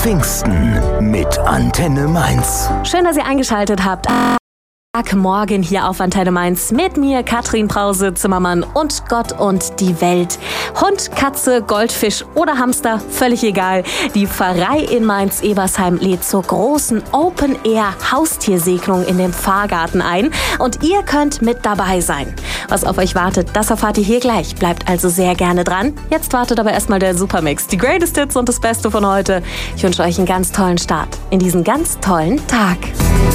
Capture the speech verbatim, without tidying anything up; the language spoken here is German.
Pfingsten mit Antenne Mainz. Schön, dass ihr eingeschaltet habt. Morgen hier auf Antenne Mainz mit mir, Katrin Brause-Zimmermann und Gott und die Welt. Hund, Katze, Goldfisch oder Hamster, völlig egal. Die Pfarrei in Mainz-Ebersheim lädt zur großen Open-Air-Haustiersegnung in dem Pfarrgarten ein und ihr könnt mit dabei sein. Was auf euch wartet, das erfahrt ihr hier gleich. Bleibt also sehr gerne dran. Jetzt wartet aber erstmal der Supermix, die Greatest Hits und das Beste von heute. Ich wünsche euch einen ganz tollen Start in diesen ganz tollen Tag.